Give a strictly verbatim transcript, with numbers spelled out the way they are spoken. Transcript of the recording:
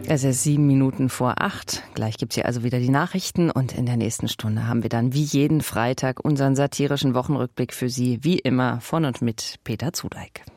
Es ist sieben Minuten vor acht. Gleich gibt's hier also wieder die Nachrichten und in der nächsten Stunde haben wir dann wie jeden Freitag unseren satirischen Wochenrückblick für Sie, wie immer von und mit Peter Zudeik.